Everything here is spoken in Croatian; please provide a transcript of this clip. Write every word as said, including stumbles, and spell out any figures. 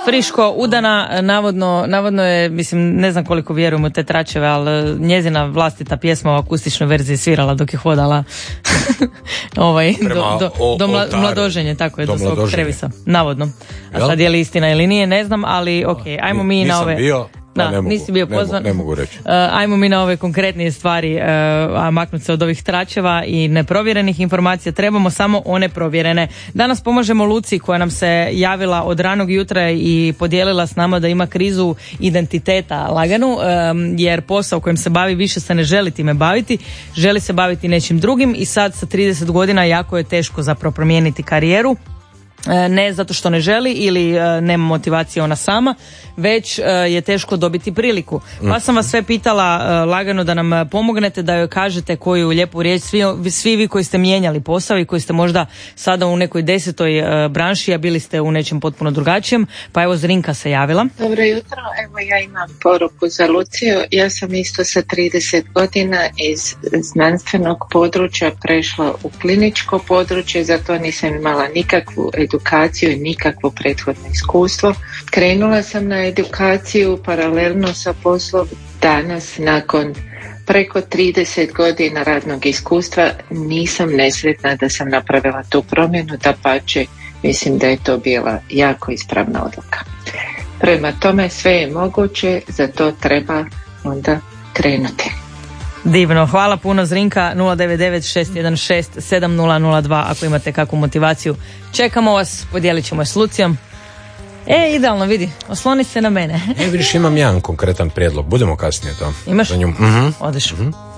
friško udana, navodno, navodno je, mislim, ne znam koliko vjerujem u te tračeve, ali njezina vlastita pjesma u akustičnoj verziji svirala dok je hodala ovaj, do, do, o, do mla, mladoženje, tako je, do, do svog Trevisa, navodno. A sad je li istina ili nije, ne znam, ali ok, ajmo mi na ove... Bio. Da, ne mogu, nisi bio pozvan. Ne, ne mogu reći. Uh, ajmo mi na ove konkretnije stvari, uh, a maknuti se od ovih tračeva i neprovjerenih informacija. Trebamo samo one provjerene. Danas pomažemo Luci koja nam se javila od ranog jutra i podijelila s nama da ima krizu identiteta laganu, um, jer posao kojim se bavi više se ne želi time baviti, želi se baviti nečim drugim i sad sa trideset godina jako je teško zapravo promijeniti karijeru. Ne zato što ne želi ili nema motivacije ona sama, već je teško dobiti priliku. Pa sam vas sve pitala lagano da nam pomognete, da joj kažete koju lijepu riječ, svi, svi vi koji ste mijenjali posao i koji ste možda sada u nekoj desetoj branši, a bili ste u nečem potpuno drugačijem. Pa evo Zrinka se javila. Dobro jutro, evo ja imam poruku za Luciju. Ja sam isto sa trideset godina iz znanstvenog područja prešla u kliničko područje, zato nisam imala nikakvu edukaciju i nikakvo prethodno iskustvo. Krenula sam na edukaciju paralelno sa poslom. Danas, nakon preko trideset godina radnog iskustva, nisam nesretna da sam napravila tu promjenu, dapače, mislim da je to bila jako ispravna odluka. Prema tome sve je moguće, za to treba onda krenuti. Divno, hvala puno Zrinka. Nula devet devet šest jedan šest sedam nula nula dva ako imate kakvu motivaciju. Čekamo vas, podijelit ćemo je s Lucijom. E, idealno, vidi, osloni se na mene. E, vidiš, imam jedan konkretan prijedlog, budemo kasnije to. Imaš? Uh-huh. Odeš. Uh-huh.